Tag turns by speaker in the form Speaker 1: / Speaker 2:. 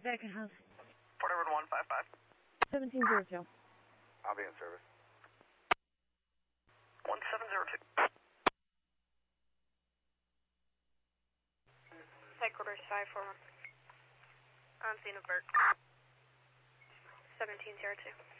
Speaker 1: Second house.
Speaker 2: Port Edward 155.
Speaker 1: 1702.
Speaker 3: I'll be in service.
Speaker 2: 1702.
Speaker 4: Headquarters 541. On scene of Bert. 1702.